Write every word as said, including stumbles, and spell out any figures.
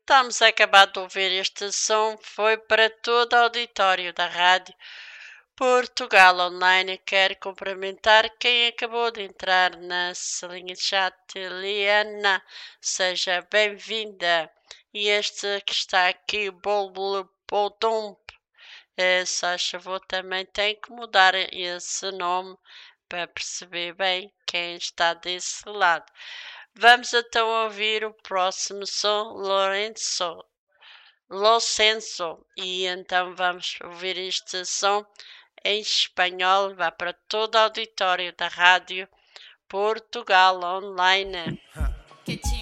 estamos a acabar de ouvir este som, foi para todo o auditório da Rádio Portugal Online. Quero cumprimentar quem acabou de entrar na salinha de chat, Liana, seja bem-vinda. E este que está aqui, Bolo Bodum, é, se faz favor, também tem que mudar esse nome para perceber bem quem está desse lado. Vamos então ouvir o próximo som, Lourenço, Locenzo, e então vamos ouvir este som em espanhol, vai para todo o auditório da Rádio Portugal Online.